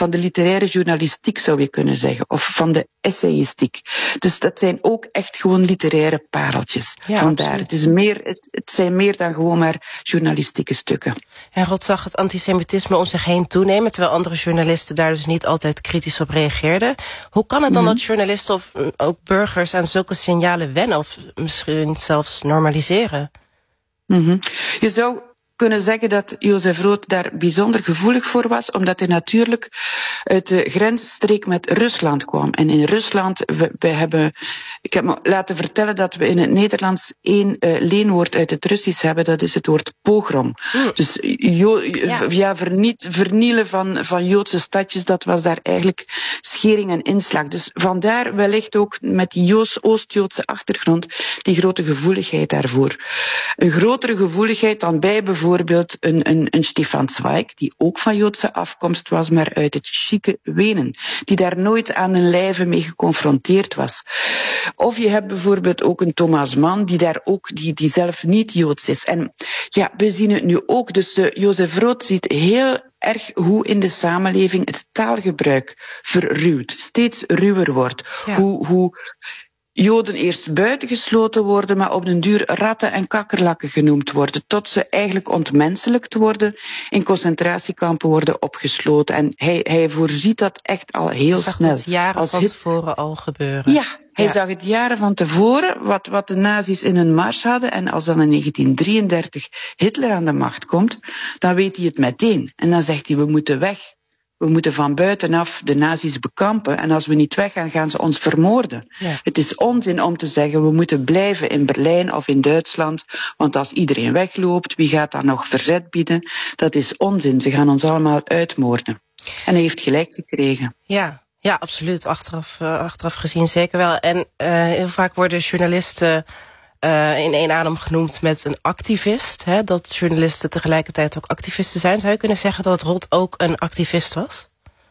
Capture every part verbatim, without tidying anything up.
van de literaire journalistiek, zou je kunnen zeggen, of van de essayistiek. Dus dat zijn ook echt gewoon literaire pareltjes. Ja, Vandaar. Het, is meer, het, het zijn meer dan gewoon maar journalistieke stukken. En Rot zag het antisemitisme om zich heen toenemen, terwijl andere journalisten daar dus niet altijd kritisch op reageerden. Hoe kan het dan mm-hmm. dat journalisten of ook burgers aan zulke signalen wennen of misschien zelfs normaliseren? Mm-hmm. Je zou kunnen zeggen dat Jozef Roth daar bijzonder gevoelig voor was, omdat hij natuurlijk uit de grensstreek met Rusland kwam. En in Rusland, we, we hebben, ik heb me laten vertellen dat we in het Nederlands één uh, leenwoord uit het Russisch hebben, dat is het woord pogrom. Mm. Dus jo, ja, ja verniet, vernielen van, van Joodse stadjes, dat was daar eigenlijk schering en inslag. Dus vandaar wellicht ook met die Joods, Oost-Joodse achtergrond die grote gevoeligheid daarvoor. Een grotere gevoeligheid dan bij bijvoorbeeld Bijvoorbeeld een, een, een Stefan Zweig, die ook van Joodse afkomst was, maar uit het chique Wenen, die daar nooit aan een lijve mee geconfronteerd was. Of je hebt bijvoorbeeld ook een Thomas Mann, die daar ook, die, die zelf niet Joods is. En ja, we zien het nu ook. Dus de Jozef Roth ziet heel erg hoe in de samenleving het taalgebruik verruwt, steeds ruwer wordt. Ja. Hoe, hoe Joden eerst buitengesloten worden, maar op den duur ratten en kakkerlakken genoemd worden, tot ze eigenlijk ontmenselijkt worden, in concentratiekampen worden opgesloten. En hij, hij voorziet dat echt al heel zag snel. Het jaren Als van hit... tevoren al gebeuren. Ja, hij ja. zag het jaren van tevoren, wat, wat de nazi's in hun mars hadden. En als dan in negentien drieëndertig Hitler aan de macht komt, dan weet hij het meteen. En dan zegt hij, we moeten weg. We moeten van buitenaf de nazi's bekampen en als we niet weggaan, gaan ze ons vermoorden. Ja. Het is onzin om te zeggen, we moeten blijven in Berlijn of in Duitsland, want als iedereen wegloopt, wie gaat dan nog verzet bieden? Dat is onzin, ze gaan ons allemaal uitmoorden. En hij heeft gelijk gekregen. Ja, ja, absoluut. Achteraf, uh, achteraf gezien zeker wel. En uh, heel vaak worden journalisten Uh, in één adem genoemd met een activist. Hè, dat journalisten tegelijkertijd ook activisten zijn. Zou je kunnen zeggen dat Roth ook een activist was?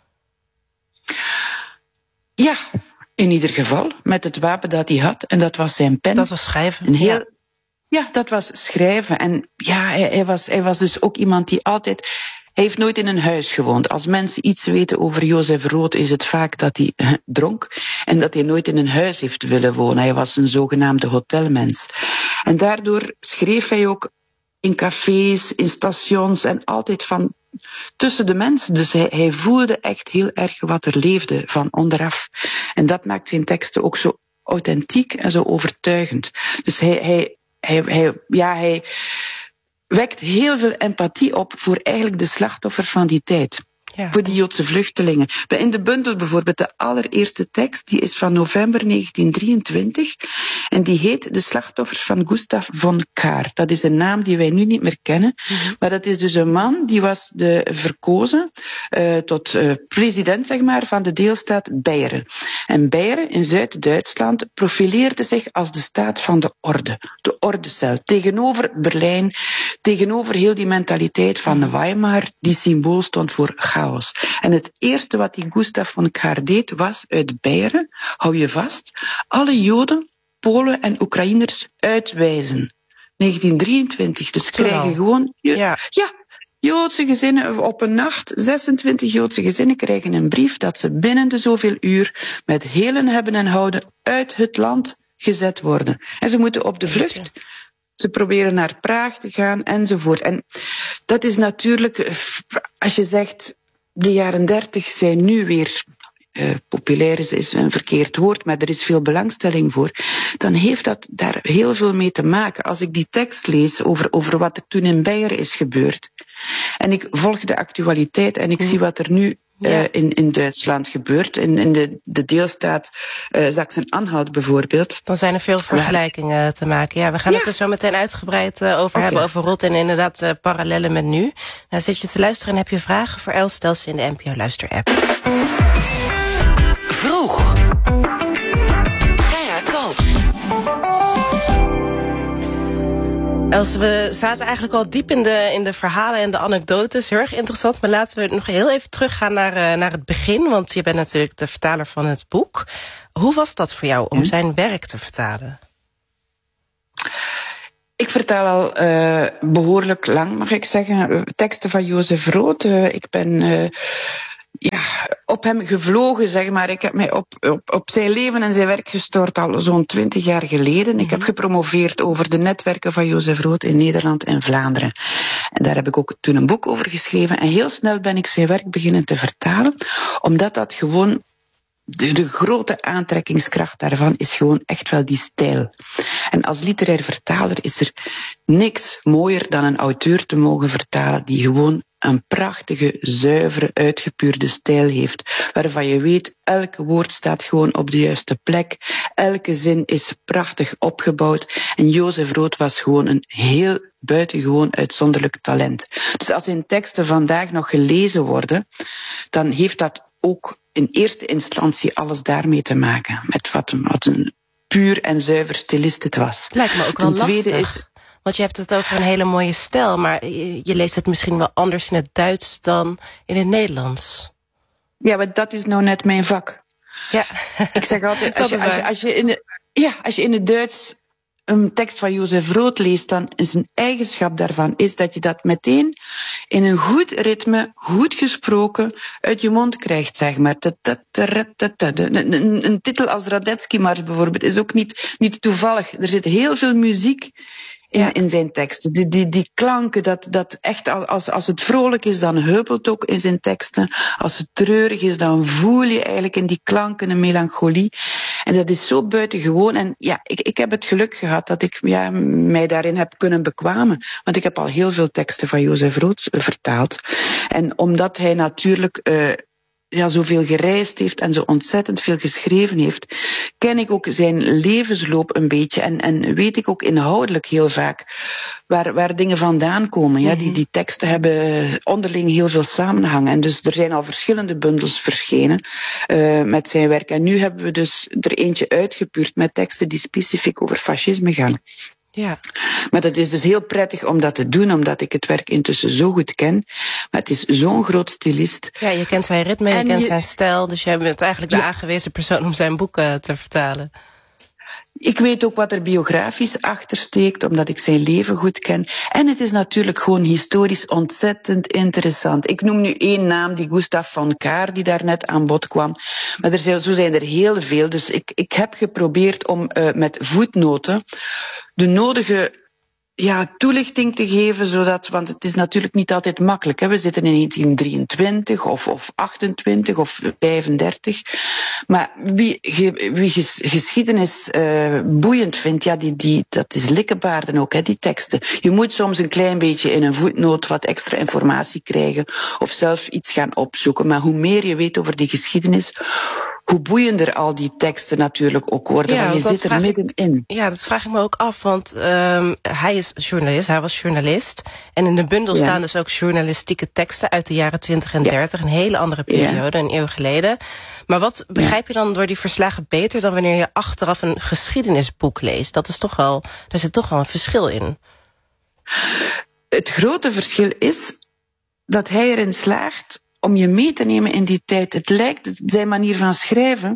Ja, in ieder geval. Met het wapen dat hij had. En dat was zijn pen. Dat was schrijven. Een heel... ja. ja, dat was schrijven. En ja, hij, hij, was, hij was dus ook iemand die altijd... Hij heeft nooit in een huis gewoond. Als mensen iets weten over Jozef Roth is het vaak dat hij uh, dronk en dat hij nooit in een huis heeft willen wonen. Hij was een zogenaamde hotelmens. En daardoor schreef hij ook in cafés, in stations en altijd van tussen de mensen. Dus hij, hij voelde echt heel erg wat er leefde van onderaf. En dat maakt zijn teksten ook zo authentiek en zo overtuigend. Dus hij, hij, hij, hij ja, hij wekt heel veel empathie op voor eigenlijk de slachtoffers van die tijd. Ja. Voor die Joodse vluchtelingen. In de bundel bijvoorbeeld, de allereerste tekst, die is van november negentien drieëntwintig. En die heet De slachtoffers van Gustav von Kahr. Dat is een naam die wij nu niet meer kennen. Mm-hmm. Maar dat is dus een man, die was de, verkozen uh, tot uh, president, zeg maar, van de deelstaat Beieren. En Beieren in Zuid-Duitsland profileerde zich als de staat van de orde. De ordecel. Tegenover Berlijn, tegenover heel die mentaliteit van Weimar, die symbool stond voor chaos. En het eerste wat die Gustav von Kahr deed, was uit Beieren, hou je vast, alle Joden, Polen en Oekraïners uitwijzen. negentien drieëntwintig, dus Terwijl. krijgen gewoon... Ja. ja, Joodse gezinnen op een nacht, zesentwintig Joodse gezinnen krijgen een brief dat ze binnen de zoveel uur met helen hebben en houden uit het land gezet worden. En ze moeten op de vlucht. Ze proberen naar Praag te gaan enzovoort. En dat is natuurlijk, als je zegt, de jaren dertig zijn nu weer... Uh, populair is, is een verkeerd woord, maar er is veel belangstelling voor, dan heeft dat daar heel veel mee te maken. Als ik die tekst lees over, over wat er toen in Beieren is gebeurd, en ik volg de actualiteit en ik zie wat er nu uh, ja. in, in Duitsland gebeurt, in, in de, de deelstaat uh, Sachsen-Anhalt bijvoorbeeld. Dan zijn er veel vergelijkingen uh, te maken. Ja, we gaan ja. het er zo meteen uitgebreid uh, over okay. hebben, over Roth en inderdaad uh, parallellen met nu. Nou, zit je te luisteren en heb je vragen voor Els, stel ze in de N P O Luister-app. Vroeg. Gerard Koops. Els, we zaten eigenlijk al diep in de, in de verhalen en de anekdotes. Heel erg interessant, maar laten we nog heel even teruggaan naar, uh, naar het begin. Want je bent natuurlijk de vertaler van het boek. Hoe was dat voor jou om hm? zijn werk te vertalen? Ik vertaal al uh, behoorlijk lang, mag ik zeggen, teksten van Jozef Roth. Uh, ik ben... Uh, Ja, op hem gevlogen, zeg maar. Ik heb mij op, op, op zijn leven en zijn werk gestort al zo'n twintig jaar geleden. Mm-hmm. Ik heb gepromoveerd over de netwerken van Jozef Rood in Nederland en Vlaanderen. En daar heb ik ook toen een boek over geschreven. En heel snel ben ik zijn werk beginnen te vertalen, omdat dat gewoon... De, de grote aantrekkingskracht daarvan is gewoon echt wel die stijl. En als literair vertaler is er niks mooier dan een auteur te mogen vertalen die gewoon een prachtige, zuivere, uitgepuurde stijl heeft. Waarvan je weet, elk woord staat gewoon op de juiste plek. Elke zin is prachtig opgebouwd. En Jozef Rood was gewoon een heel buitengewoon uitzonderlijk talent. Dus als zijn teksten vandaag nog gelezen worden, dan heeft dat ook in eerste instantie alles daarmee te maken. Met wat, wat een puur en zuiver stilist het was. Lijkt me ook wel lastig. Is, want je hebt het over een hele mooie stijl, maar je, je leest het misschien wel anders in het Duits dan in het Nederlands. Ja, maar dat is nou net mijn vak. Ja. Ik zeg altijd, als je, als je, als je in de, ja, als je in het Duits een tekst van Jozef Rood leest, dan is een eigenschap daarvan is dat je dat meteen in een goed ritme, goed gesproken, uit je mond krijgt, zeg maar. Een, een titel als Radetzky-mars bijvoorbeeld is ook niet, niet toevallig. Er zit heel veel muziek in, ja. in zijn teksten. Die, die, die klanken, dat, dat echt, als, als het vrolijk is, dan heupelt ook in zijn teksten. Als het treurig is, dan voel je eigenlijk in die klanken een melancholie. En dat is zo buitengewoon. En ja, ik, ik heb het geluk gehad dat ik ja, mij daarin heb kunnen bekwamen. Want ik heb al heel veel teksten van Jozef Rood vertaald. En omdat hij natuurlijk... Uh, ja, zoveel gereisd heeft en zo ontzettend veel geschreven heeft, ken ik ook zijn levensloop een beetje en, en weet ik ook inhoudelijk heel vaak waar, waar dingen vandaan komen. Ja, die, die teksten hebben onderling heel veel samenhang. En dus er zijn al verschillende bundels verschenen uh, met zijn werk. En nu hebben we dus er eentje uitgepuurd met teksten die specifiek over fascisme gaan. Ja. Maar dat is dus heel prettig om dat te doen, omdat ik het werk intussen zo goed ken. Maar het is zo'n groot stilist. Ja, je kent zijn ritme, je en kent je... zijn stijl, dus jij bent eigenlijk de ja. aangewezen persoon om zijn boeken te vertalen. Ik weet ook wat er biografisch achter steekt, omdat ik zijn leven goed ken. En het is natuurlijk gewoon historisch ontzettend interessant. Ik noem nu één naam, die Gustav von Kahr, die daar net aan bod kwam. Maar er zijn, zo zijn er heel veel. Dus ik, ik heb geprobeerd om uh, met voetnoten de nodige ja, toelichting te geven, zodat, want het is natuurlijk niet altijd makkelijk. Hè. We zitten in negentien drieëntwintig of, of achtentwintig of vijfendertig. Maar wie, wie ges, geschiedenis uh, boeiend vindt, ja, die, die, dat is likkebaarden ook, hè, die teksten. Je moet soms een klein beetje in een voetnoot wat extra informatie krijgen of zelf iets gaan opzoeken. Maar hoe meer je weet over die geschiedenis, hoe boeiender al die teksten natuurlijk ook worden, ja, want je zit er middenin. Ja, dat vraag ik me ook af, want um, hij is journalist, hij was journalist. En in de bundel ja. staan dus ook journalistieke teksten uit de jaren twintig en dertig, ja. een hele andere periode, ja. een eeuw geleden. Maar wat begrijp je dan door die verslagen beter dan wanneer je achteraf een geschiedenisboek leest? Dat is toch wel, daar zit toch wel een verschil in. Het grote verschil is dat hij erin slaagt om je mee te nemen in die tijd. Het lijkt, zijn manier van schrijven,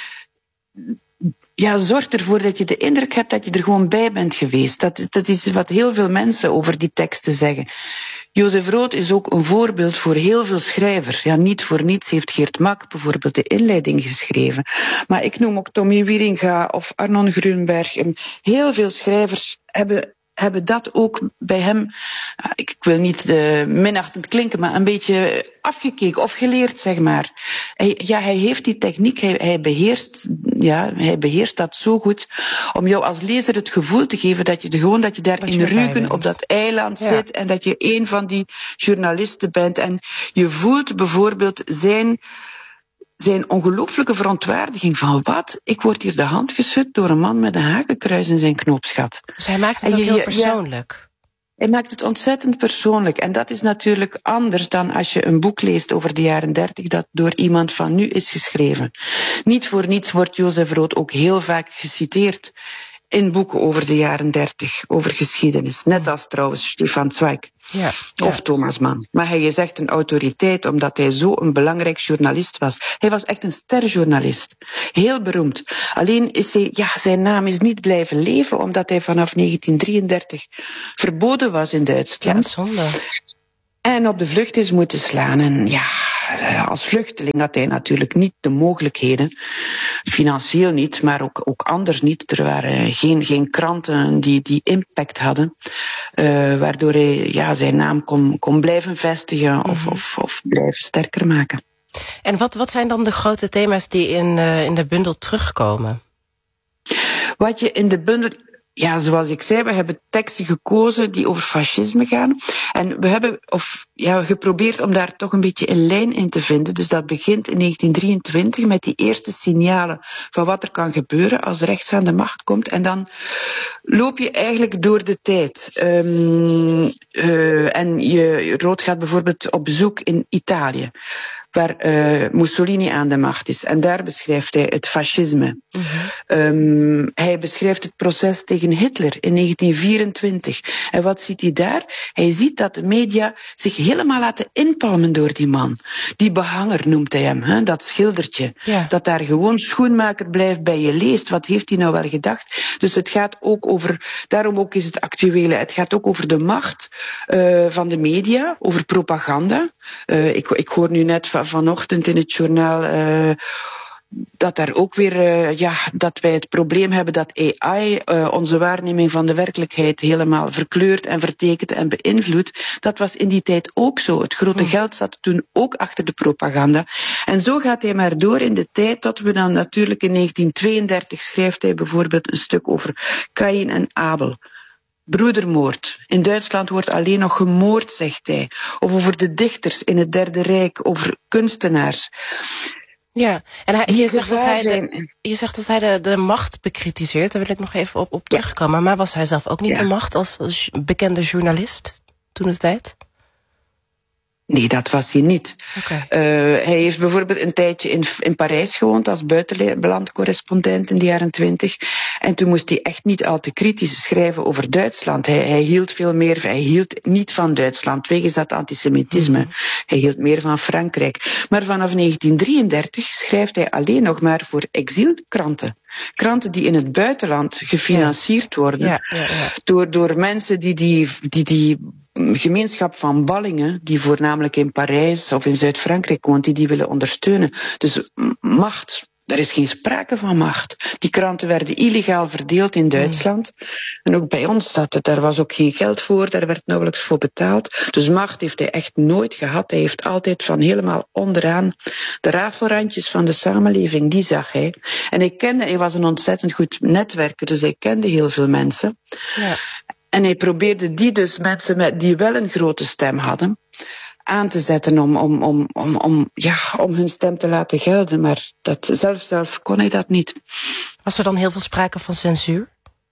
ja, zorgt ervoor dat je de indruk hebt dat je er gewoon bij bent geweest. Dat, dat is wat heel veel mensen over die teksten zeggen. Jozef Rood is ook een voorbeeld voor heel veel schrijvers. Ja, niet voor niets heeft Geert Mak bijvoorbeeld de inleiding geschreven. Maar ik noem ook Tommy Wieringa of Arnon Grunberg. Heel veel schrijvers hebben... hebben dat ook bij hem, ik wil niet uh, minachtend klinken, maar een beetje afgekeken of geleerd, zeg maar. Hij, ja, hij heeft die techniek, hij, hij, beheerst, ja, hij beheerst dat zo goed om jou als lezer het gevoel te geven dat je, de, gewoon, dat je daar dat in Rügen op dat eiland ja. zit en dat je een van die journalisten bent. En je voelt bijvoorbeeld zijn... zijn ongelooflijke verontwaardiging van wat? Ik word hier de hand geschud door een man met een hakenkruis in zijn knoopsgat. Dus hij maakt het ook heel persoonlijk. Ja, hij maakt het ontzettend persoonlijk. En dat is natuurlijk anders dan als je een boek leest over de jaren dertig dat door iemand van nu is geschreven. Niet voor niets wordt Jozef Rood ook heel vaak geciteerd in boeken over de jaren dertig, over geschiedenis. Net als trouwens Stefan Zweig. Ja, ja. Of Thomas Mann. Maar hij is echt een autoriteit, omdat hij zo een belangrijk journalist was. Hij was echt een sterjournalist. Heel beroemd. Alleen is hij, ja, zijn naam is niet blijven leven, omdat hij vanaf negentien drieëndertig verboden was in Duitsland. Ja, zonde. En op de vlucht is moeten slaan. En ja, als vluchteling had hij natuurlijk niet de mogelijkheden. Financieel niet, maar ook, ook anders niet. Er waren geen, geen kranten die, die impact hadden. Uh, waardoor hij ja, zijn naam kon, kon blijven vestigen of, mm-hmm. of, of blijven sterker maken. En wat, wat zijn dan de grote thema's die in, uh, in de bundel terugkomen? Wat je in de bundel... Ja, zoals ik zei, we hebben teksten gekozen die over fascisme gaan. En we hebben of, ja, geprobeerd om daar toch een beetje een lijn in te vinden. Dus dat begint in negentien drieëntwintig met die eerste signalen van wat er kan gebeuren als rechts aan de macht komt. En dan loop je eigenlijk door de tijd. Um, uh, en je, Rood gaat bijvoorbeeld op bezoek in Italië, waar uh, Mussolini aan de macht is. En daar beschrijft hij het fascisme. Mm-hmm. Um, hij beschrijft het proces tegen Hitler in negentien vierentwintig. En wat ziet hij daar? Hij ziet dat de media zich helemaal laten inpalmen door die man. Die behanger noemt hij hem, hè? Dat schildertje. Yeah. Dat daar gewoon schoenmaker blijft bij je leest. Wat heeft hij nou wel gedacht? Dus het gaat ook over, daarom ook is het actuele, het gaat ook over de macht uh, van de media, over propaganda. Uh, ik, ik hoor nu net van vanochtend in het journaal uh, dat daar ook weer uh, ja, dat wij het probleem hebben dat A I uh, onze waarneming van de werkelijkheid helemaal verkleurt en vertekent en beïnvloedt. Dat was in die tijd ook zo. Het grote geld zat toen ook achter de propaganda. En zo gaat hij maar door in de tijd tot we dan natuurlijk in negentien tweeëndertig schrijft hij bijvoorbeeld een stuk over Kaïn en Abel. Broedermoord. In Duitsland wordt alleen nog gemoord, zegt hij. Of over de dichters in het Derde Rijk, over kunstenaars. Ja, en hij, je, zegt dat hij de, je zegt dat hij de, de macht bekritiseert. Daar wil ik nog even op, op terugkomen. Ja. Maar was hij zelf ook niet ja. de macht als, als bekende journalist toen de tijd? Nee, dat was hij niet. Okay. Uh, hij heeft bijvoorbeeld een tijdje in, in Parijs gewoond als buitenlandcorrespondent in de jaren twintig. En toen moest hij echt niet al te kritisch schrijven over Duitsland. Hij, hij hield veel meer, hij hield niet van Duitsland, wegens dat antisemitisme. Mm-hmm. Hij hield meer van Frankrijk. Maar vanaf negentien drieëndertig schrijft hij alleen nog maar voor exilkranten. Kranten die in het buitenland gefinancierd worden ja, ja, ja. Door, door mensen die die, die die gemeenschap van ballingen, die voornamelijk in Parijs of in Zuid-Frankrijk woont, die die willen ondersteunen. Dus macht, er is geen sprake van macht. Die kranten werden illegaal verdeeld in Duitsland. Mm. En ook bij ons, dat, daar was ook geen geld voor, daar werd nauwelijks voor betaald. Dus macht heeft hij echt nooit gehad. Hij heeft altijd van helemaal onderaan de rafelrandjes van de samenleving, die zag hij. En hij kende, hij was een ontzettend goed netwerker, dus hij kende heel veel mensen. Ja. En hij probeerde die dus mensen met, die wel een grote stem hadden, aan te zetten om, om, om, om, om, ja, om hun stem te laten gelden. Maar dat, zelf, zelf kon hij dat niet. Was er dan heel veel sprake van censuur?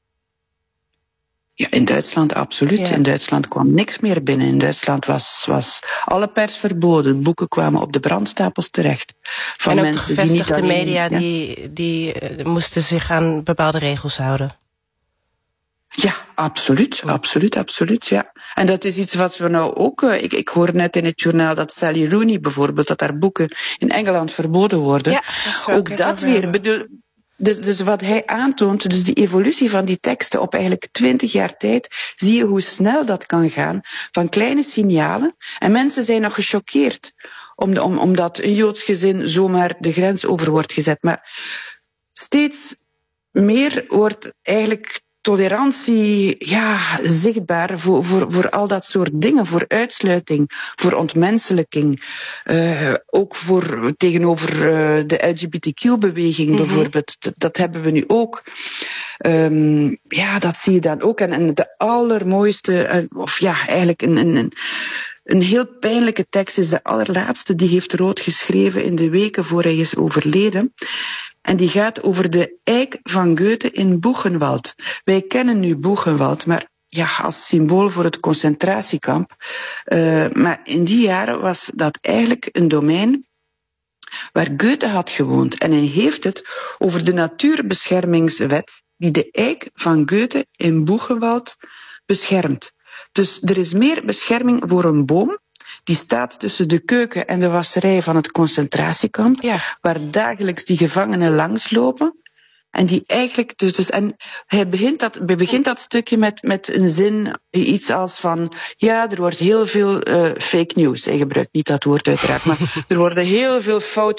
Ja, in Duitsland absoluut. Ja. In Duitsland kwam niks meer binnen. In Duitsland was, was alle pers verboden. Boeken kwamen op de brandstapels terecht. Van en ook mensen de gevestigde die niet alleen, media ja. die, die uh, moesten zich aan bepaalde regels houden. Ja, absoluut, absoluut, absoluut, ja. En dat is iets wat we nou ook... Uh, ik, ik hoor net in het journaal dat Sally Rooney bijvoorbeeld, dat haar boeken in Engeland verboden worden. Ja, dat ook dat weer. Bedoel, dus, dus wat hij aantoont, dus die evolutie van die teksten op eigenlijk twintig jaar tijd, zie je hoe snel dat kan gaan, van kleine signalen. En mensen zijn nog gechoqueerd, om, om, omdat een Joods gezin zomaar de grens over wordt gezet. Maar steeds meer wordt eigenlijk tolerantie, ja, zichtbaar voor, voor, voor al dat soort dingen, voor uitsluiting, voor ontmenselijking, uh, ook voor tegenover uh, de L G B T Q-beweging mm-hmm. bijvoorbeeld. Dat, dat hebben we nu ook. Um, ja, dat zie je dan ook. En, en de allermooiste, uh, of ja, eigenlijk een, een, een Een heel pijnlijke tekst is de allerlaatste, die heeft Rood geschreven in de weken voor hij is overleden. En die gaat over de eik van Goethe in Buchenwald. Wij kennen nu Buchenwald, maar ja, als symbool voor het concentratiekamp. Uh, maar in die jaren was dat eigenlijk een domein waar Goethe had gewoond. En hij heeft het over de natuurbeschermingswet die de eik van Goethe in Buchenwald beschermt. Dus er is meer bescherming voor een boom die staat tussen de keuken en de wasserij van het concentratiekamp, ja. waar dagelijks die gevangenen langslopen. En die eigenlijk, dus, dus en hij begint dat, hij begint dat stukje met, met een zin, iets als van, ja, er wordt heel veel uh, fake news. Hij gebruikt niet dat woord uiteraard, maar er worden heel veel foute